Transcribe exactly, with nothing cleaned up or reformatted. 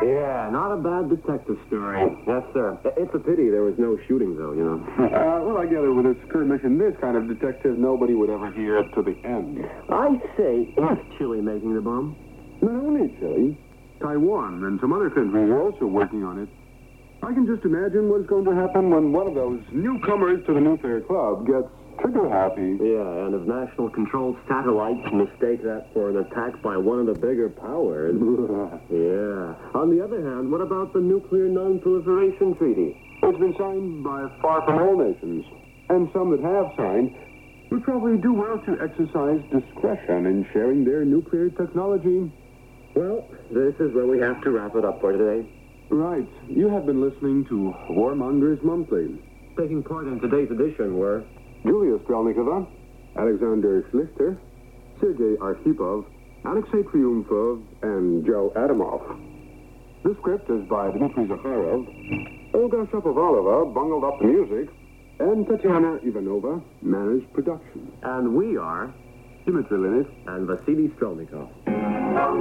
Yeah, not a bad detective story. Yes, sir. It's a pity there was no shooting, though, you know. Uh, well, I gather with this current mission, this kind of detective, nobody would ever hear it to the end. I say, is Chile making the bomb? Not only Chile, Taiwan and some other countries are also working on it. I can just imagine what's going to happen when one of those newcomers to the nuclear club gets trigger happy. Yeah, and if national control satellites mistake that for an attack by one of the bigger powers. Yeah. On the other hand, what about the Nuclear Non-Proliferation Treaty? It's been signed by far from all nations. And some that have signed would probably do well to exercise discretion in sharing their nuclear technology. Well, this is where we have to wrap it up for today. Right. You have been listening to Warmongers Monthly. Taking part in today's edition were Julia Strelnikova, Alexander Schlichter, Sergei Arkhipov, Alexei Triumphov, and Joe Adamov. The script is by Dmitry Zakharov. Olga Shapovalova bungled up the music, and Tatiana Ivanova managed production. And we are Dmitry Linit and Vasily Strelnikov.